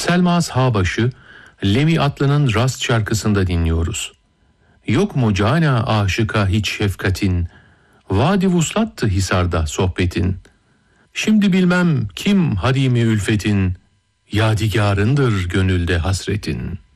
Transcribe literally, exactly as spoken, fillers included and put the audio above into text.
Selma Sağbaşı, Levi Atlı'nın Rast şarkısında dinliyoruz. Yok mu cana aşıka hiç şefkatin, vadi vuslattı Hisar'da sohbetin. Şimdi bilmem kim hadimi ülfetin, yadigarındır gönülde hasretin.